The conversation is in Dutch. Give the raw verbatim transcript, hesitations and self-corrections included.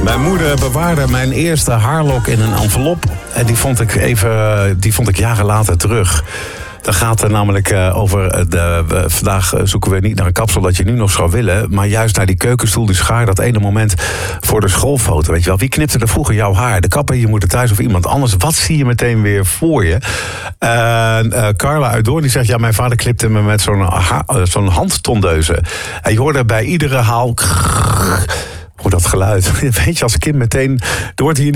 Mijn moeder bewaarde mijn eerste haarlok in een envelop. En die vond ik even, die vond ik jaren later terug. Dan gaat het namelijk uh, over... De, uh, vandaag zoeken we niet naar een kapsel dat je nu nog zou willen... maar juist naar die keukenstoel, die schaar... dat ene moment voor de schoolfoto, weet je wel. Wie knipte er vroeger jouw haar? De kapper, je moeder thuis of iemand anders? Wat zie je meteen weer voor je? Uh, uh, Carla uit Doorn die zegt... ja, mijn vader klipte me met zo'n, ha- uh, zo'n handtondeuze. En je hoorde bij iedere haal... Hoe dat geluid. Weet je, als kind meteen... Er wordt hier